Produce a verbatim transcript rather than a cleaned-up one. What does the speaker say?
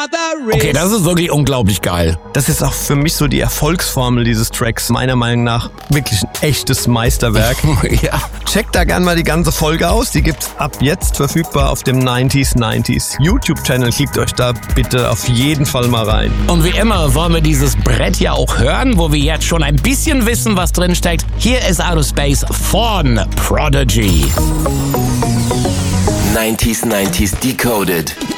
Okay, das ist wirklich unglaublich geil. Das ist auch für mich so die Erfolgsformel dieses Tracks. Meiner Meinung nach wirklich ein echtes Meisterwerk. Ja. Checkt da gerne mal die ganze Folge aus. Die gibt's ab jetzt verfügbar auf dem neunziger neunziger YouTube-Channel. Klickt euch da bitte auf jeden Fall mal rein. Und wie immer wollen wir dieses Brett ja auch hören, wo wir jetzt schon ein bisschen wissen, was drin steckt. Hier ist Out of Space von Prodigy. nineties nineties Decoded.